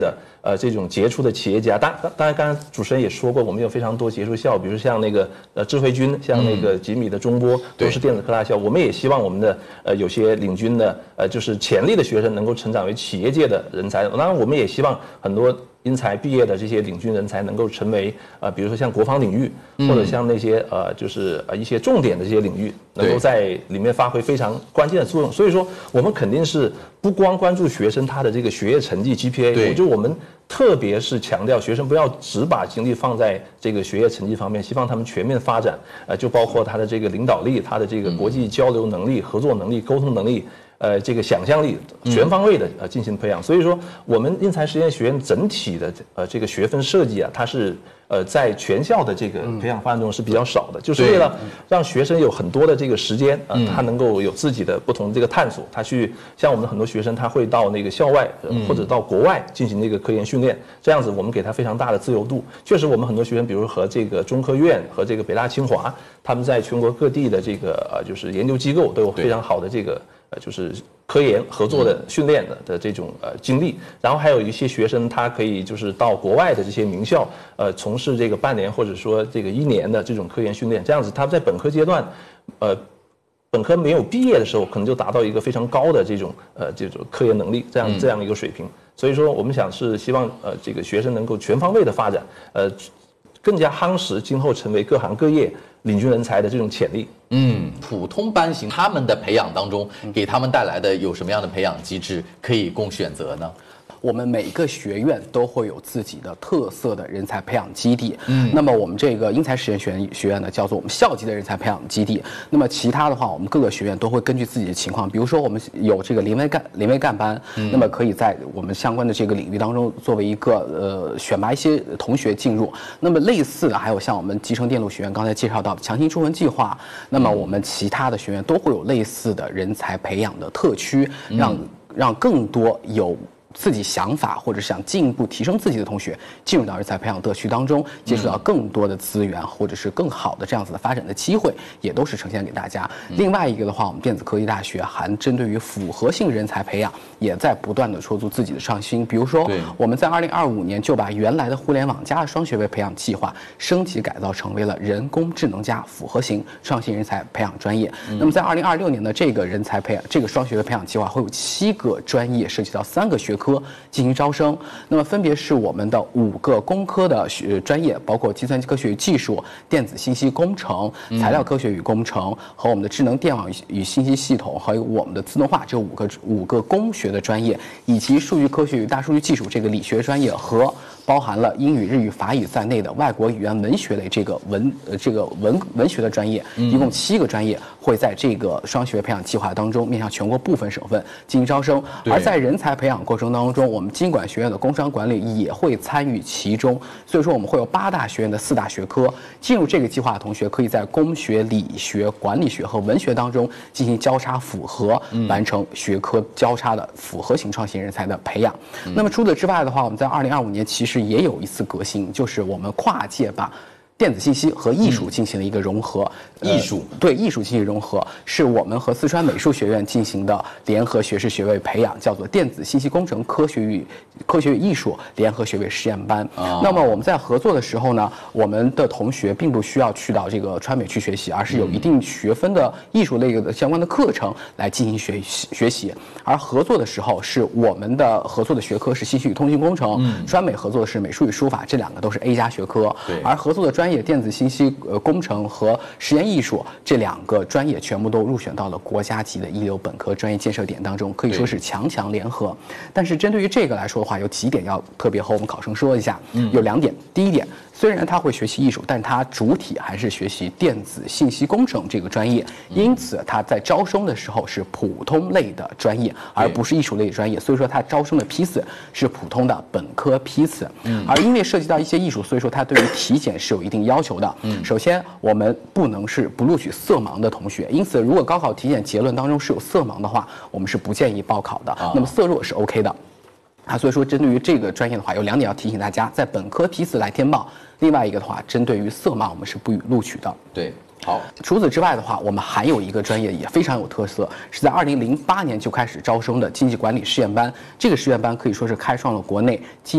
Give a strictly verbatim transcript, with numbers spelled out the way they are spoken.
的呃这种杰出的企业家，当当然，刚刚主持人也说过，我们有非常多杰出校，比如像那个呃智慧军，像那个吉米的中波，都是电子科大校。我们也希望我们的呃有些领军的呃就是潜力的学生能够成长为企业界的人才。当然，我们也希望很多因材毕业的这些领军人才能够成为呃比如说像国防领域，或者像那些呃就是呃一些重点的这些领域，能够在里面发挥非常关键的作用。所以说，我们肯定是不光关注学生他的这个学业成绩 G P A， 我就我们特别是强调学生不要只把精力放在这个学业成绩方面，希望他们全面发展，呃，就包括他的这个领导力、他的这个国际交流能力、合作能力、沟通能力。呃，这个想象力全方位的呃进行培养，所以说我们因材实验学院整体的呃这个学分设计啊，它是呃在全校的这个培养方案中是比较少的，就是为了让学生有很多的这个时间啊，他能够有自己的不同的这个探索，他去像我们很多学生他会到那个校外或者到国外进行这个科研训练，这样子我们给他非常大的自由度。确实，我们很多学生，比如和这个中科院和这个北大清华，他们在全国各地的这个呃就是研究机构都有非常好的这个。呃，就是科研合作的训练的的这种呃经历，然后还有一些学生，他可以就是到国外的这些名校，呃，从事这个半年或者说这个一年的这种科研训练，这样子他在本科阶段，呃，本科没有毕业的时候，可能就达到一个非常高的这种呃这种科研能力，这样这样一个水平。所以说，我们想是希望呃这个学生能够全方位的发展，呃，更加夯实今后成为各行各业领军人才的这种潜力。 嗯，普通班型他们的培养当中，给他们带来的有什么样的培养机制可以供选择呢？ 我们每个学院都会有自己的特色的人才培养基地。嗯，那么我们这个因材实验学院学院呢，叫做我们校级的人才培养基地。那么其他的话，我们各个学院都会根据自己的情况，比如说我们有这个临危干临危干班，嗯、那么可以在我们相关的这个领域当中作为一个呃选拔一些同学进入。那么类似的还有像我们集成电路学院刚才介绍到的强行中文计划，那么我们其他的学院都会有类似的人才培养的特区，让、嗯、让更多有自己想法或者想进一步提升自己的同学进入到人才培养特区当中，接触到更多的资源或者是更好的这样子的发展的机会，也都是呈现给大家。另外一个的话，我们电子科技大学还针对于复合性人才培养，也在不断的说出自己的创新。比如说，我们在二零二五年就把原来的互联网加双学位培养计划升级改造成为了人工智能加复合型创新人才培养专业。那么在二零二六年的这个人才培养这个双学位培养计划会有七个专业，涉及到三个学科进行招生，那么分别是我们的五个工科的学专业，包括计算机科学与技术、电子信息工程、材料科学与工程和我们的智能电网与信息系统，还有我们的自动化这五个五个工学的专业，以及数据科学与大数据技术这个理学专业和包含了英语、日语、法语在内的外国语言文学类这个文呃这个文文学的专业，一共七个专业会在这个双学位培养计划当中面向全国部分省份进行招生。而在人才培养过程当中，我们经管学院的工商管理也会参与其中。所以说，我们会有八大学院的四大学科进入这个计划的同学，可以在工学、理学、管理学和文学当中进行交叉复合，完成学科交叉的复合型创新人才的培养。那么除此之外的话，我们在二零二五年其实也有一次革新，就是我们跨界把电子信息和艺术进行了一个融合。 艺术、 呃、对艺术进行融合，是我们和四川美术学院进行的联合学士学位培养，叫做电子信息工程科学与科学与艺术联合学位实验班。哦、那么我们在合作的时候呢，我们的同学并不需要去到这个川美去学习，而是有一定学分的艺术类的相关的课程来进行学习学习。而合作的时候，是我们的合作的学科是信息与通信工程，嗯、川美合作的是美术与书法，这两个都是 A 加学科。而合作的专业电子信息呃工程和实验艺术这两个专业全部都入选到了国家级的一流本科专业建设点当中，可以说是强强联合。但是针对于这个来说的话，有几点要特别和我们考生说一下。嗯、有两点，第一点，虽然他会学习艺术，但他主体还是学习电子信息工程这个专业，因此他在招生的时候是普通类的专业，而不是艺术类的专业。所以说他招生的批次是普通的本科批次。嗯、而因为涉及到一些艺术，所以说他对于体检是有一定要求的。嗯、首先，我们不能是不录取色盲的同学，因此如果高考体检结论当中是有色盲的话，我们是不建议报考的。啊、那么色弱是 OK 的。啊，所以说针对于这个专业的话，有两点要提醒大家，在本科批次来填报。另外一个的话，针对于色盲，我们是不予录取的。 对。好， 除此之外的话，我们还有一个专业也非常有特色，是在二零零八年就开始招生的经济管理试验班。这个试验班可以说是开创了国内经